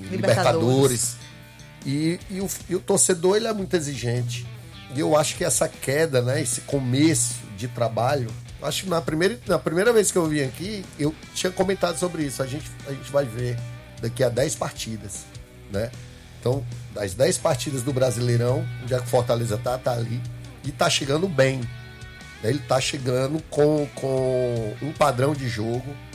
Libertadores. E o torcedor, ele é muito exigente. E eu acho que essa queda, né, esse começo de trabalho, acho que na primeira vez que eu vim aqui, eu tinha comentado sobre isso. A gente vai ver daqui a 10 partidas, né? Então, das 10 partidas do Brasileirão, onde a Fortaleza tá ali, e tá chegando bem. Ele tá chegando com um padrão de jogo